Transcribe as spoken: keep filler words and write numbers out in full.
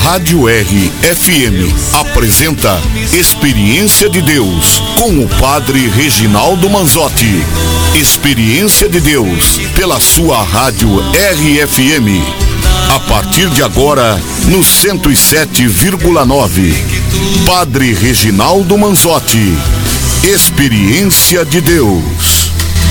Rádio R F M apresenta Experiência de Deus com o Padre Reginaldo Manzotti. Experiência de Deus pela sua Rádio R F M. A partir de agora, no cento e sete vírgula nove. Padre Reginaldo Manzotti. Experiência de Deus.